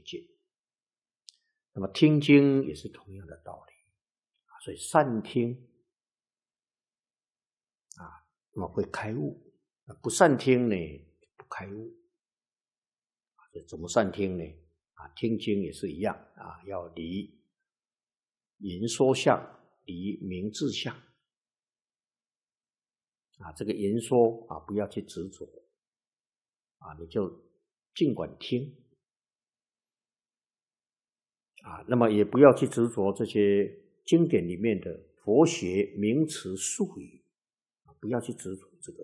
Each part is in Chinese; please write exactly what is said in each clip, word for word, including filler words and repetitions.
境。那么听经也是同样的道理，所以善听啊，那么会开悟；不善听呢，不开悟。怎么善听呢？啊，听经也是一样啊，要离言说相，离名字相。啊，这个言说啊，不要去执着啊，你就尽管听啊，那么也不要去执着这些经典里面的佛学名词术语啊，不要去执着这个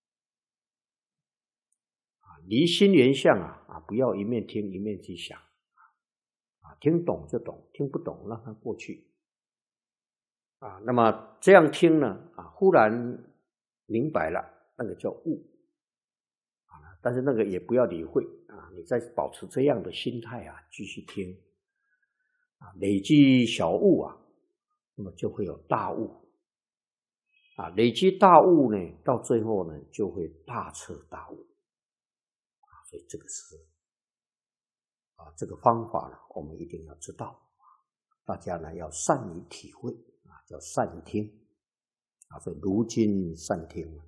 啊，离心缘相啊啊，不要一面听一面去想啊，听懂就懂，听不懂让它过去啊。那么这样听呢啊，忽然明白了。那个叫悟啊，但是那个也不要理会啊，你再保持这样的心态啊，继续听啊，累积小悟啊，那么就会有大悟啊，累积大悟呢，到最后呢，就会大彻大悟啊，所以这个是啊，这个方法呢，我们一定要知道，大家呢要善于体会啊，叫善听啊，所以如今善听。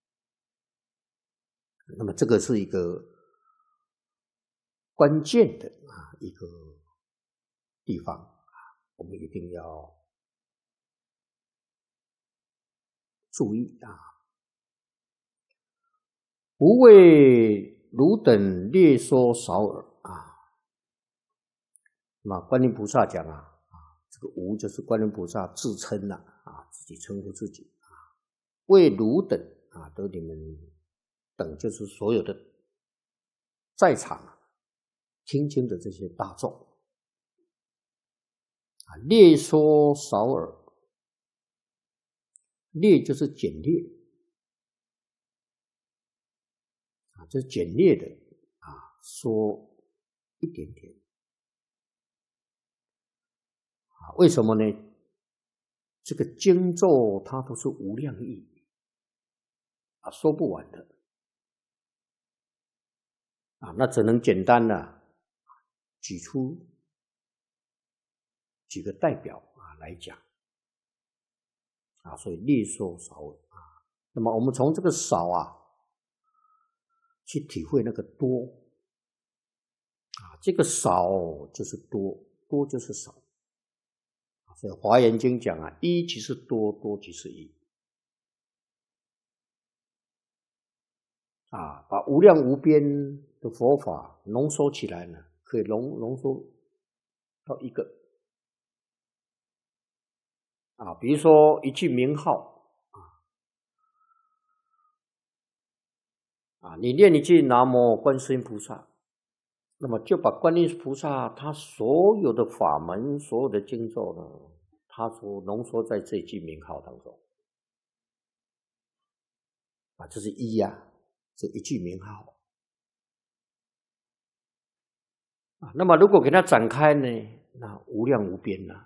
那么这个是一个关键的啊一个地方啊，我们一定要注意啊。无为汝等略说少耳啊。那观音菩萨讲啊，啊这个无就是观音菩萨自称了啊，自己称呼自己啊，为汝等啊，得你们等就是所有的在场听经的这些大众啊，略说少耳，略就是简略啊，这是简略的啊，说一点点啊，为什么呢？这个经咒它都是无量义啊，说不完的啊，那只能简单的举出几个代表啊来讲啊，所以略说少耳啊。那么我们从这个少啊，去体会那个多啊，这个少就是多，多就是少。所以《华严经》讲啊，一即是多，多即是一啊，把无量无边的佛法浓缩起来呢，可以浓浓缩到一个啊，比如说一句名号啊，啊，你念一句南无观世音菩萨，那么就把观音菩萨他所有的法门、所有的经咒呢，他所浓缩在这句名号当中啊，这是一呀、啊，这一句名号啊。那么如果给它展开呢，那无量无边了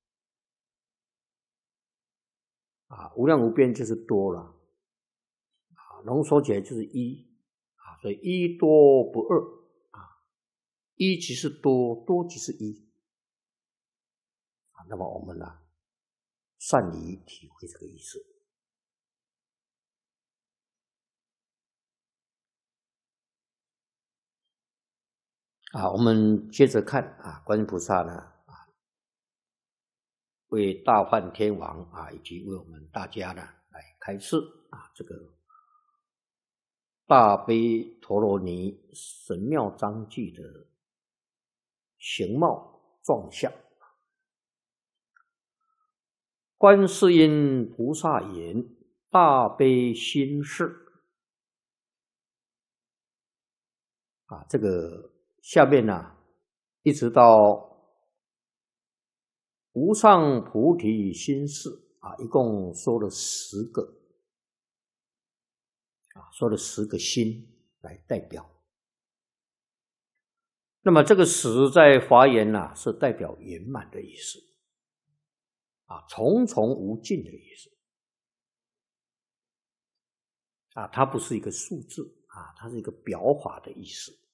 啊，无量无边就是多了啊，浓缩起来就是一啊，所以一多不二啊，一即是多，多即是一啊。那么我们呢，善于体会这个意思啊。我们接着看啊，观音菩萨呢啊，为大梵天王啊，以及为我们大家呢来开示啊，这个大悲陀罗尼神妙章句的形貌状相。观世音菩萨言：大悲心事啊，这个下面呢、啊，一直到无上菩提心事啊，一共说了十个啊，说了十个心来代表。那么这个十在华严啊，是代表圆满的意思啊，重重无尽的意思啊，它不是一个数字啊，它是一个表法的意思